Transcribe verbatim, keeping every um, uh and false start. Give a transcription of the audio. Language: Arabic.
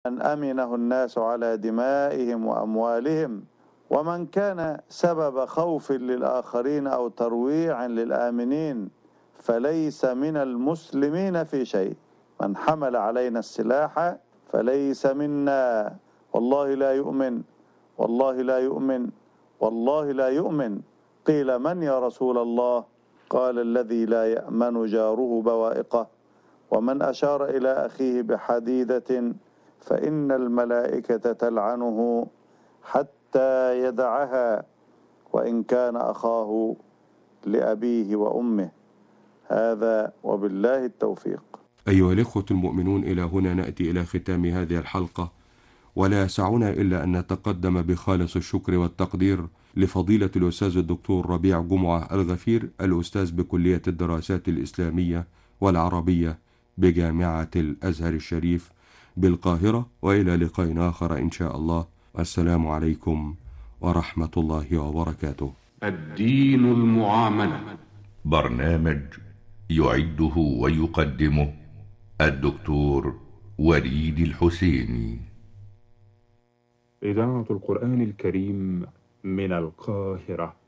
من أمنه الناس على دمائهم وأموالهم، ومن كان سبب خوف للآخرين أو ترويع للآمنين فليس من المسلمين في شيء. من حمل علينا السلاح فليس منا. والله لا يؤمن، والله لا يؤمن، والله لا يؤمن. قيل من يا رسول الله؟ قال الذي لا يأمن جاره بوائقه. ومن أشار إلى أخيه بحديدة فإن الملائكة تلعنه حتى يدعها، وإن كان أخاه لأبيه وأمه. هذا وبالله التوفيق. أيها الإخوة المؤمنون، إلى هنا نأتي إلى ختام هذه الحلقة، ولا يسعنا إلا أن نتقدم بخالص الشكر والتقدير لفضيلة الأستاذ الدكتور ربيع جمعة الغفير، الأستاذ بكلية الدراسات الإسلامية والعربية بجامعة الأزهر الشريف بالقاهرة. وإلى لقاء آخر إن شاء الله. السلام عليكم ورحمة الله وبركاته. الدين المعاملة، برنامج يعده ويقدمه الدكتور وليد الحسيني. إذاعة القرآن الكريم من القاهرة.